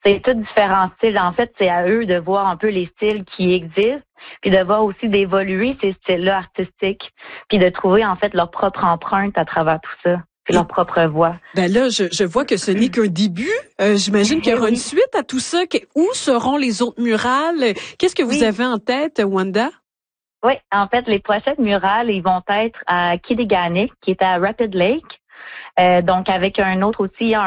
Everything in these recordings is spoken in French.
c'est tout différents styles. En fait, c'est à eux de voir un peu les styles qui existent, puis de voir aussi d'évoluer ces styles-là artistiques, puis de trouver en fait leur propre empreinte à travers tout ça, puis leur propre voix. Ben là, je vois que ce n'est qu'un début. J'imagine qu'il y aura une suite à tout ça. Où seront les autres murales? Qu'est-ce que vous avez en tête, Wanda? Oui, en fait, les prochaines murales, ils vont être à Kidegane, qui est à Rapid Lake. Donc, avec un autre aussi, il y a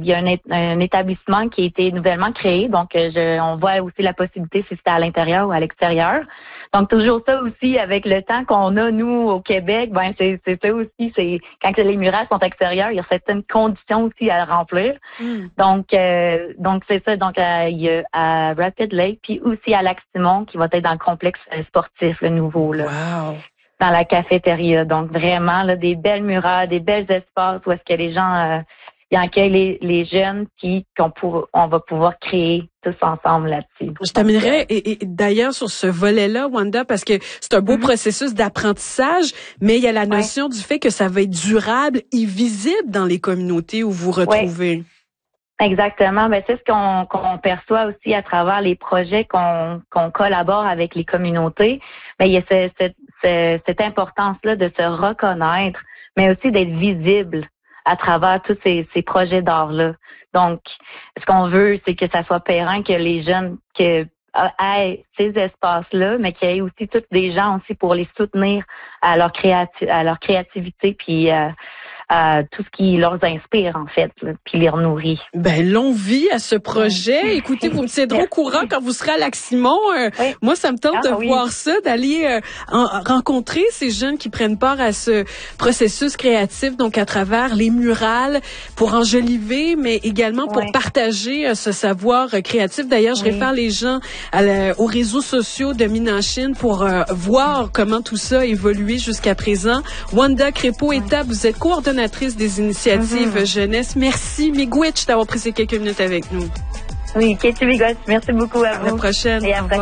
un établissement qui a été nouvellement créé. Donc, on voit aussi la possibilité si c'était à l'intérieur ou à l'extérieur. Donc, toujours ça aussi, avec le temps qu'on a, nous, au Québec, ben c'est ça aussi. C'est quand les murales sont extérieures, il y a certaines conditions aussi à remplir. Donc, c'est ça. Donc, il y a à Rapid Lake, puis aussi à Lac-Simon, qui va être dans le complexe sportif, le nouveau, là. Wow! Dans la cafétéria. Donc, vraiment, là, des belles murales, des belles espaces où est-ce que les gens ils accueillent les jeunes puis on va pouvoir créer tous ensemble là-dessus. Je t'amènerais et d'ailleurs sur ce volet-là, Wanda, parce que c'est un beau processus d'apprentissage, mais il y a la notion du fait que ça va être durable et visible dans les communautés où vous retrouvez. Exactement. Ben, c'est ce qu'on perçoit aussi à travers les projets qu'on collabore avec les communautés. Ben, il y a cette importance-là de se reconnaître, mais aussi d'être visible à travers tous ces projets d'art-là. Donc, ce qu'on veut, c'est que ça soit pérenne, que les jeunes aient ces espaces-là, mais qu'il y ait aussi tous des gens aussi pour les soutenir à leur créativité, puis à tout ce qui leur inspire, en fait, là, puis les nourrit. Ben, longue vie à ce projet. Écoutez, vous me tiendrez au courant quand vous serez à Lac-Simon. Moi, ça me tente de voir ça, d'aller rencontrer ces jeunes qui prennent part à ce processus créatif, donc à travers les murales, pour enjoliver, mais également pour partager ce savoir créatif. D'ailleurs, je réfère les gens aux réseaux sociaux de Minachine pour voir comment tout ça a évolué jusqu'à présent. Wanda Crépeau-Étape, vous êtes coordonnatrice des initiatives jeunesse. Merci, Miigwech, d'avoir pris ces quelques minutes avec nous. Oui, Katie Miigwech, merci beaucoup à vous. À la prochaine. Et à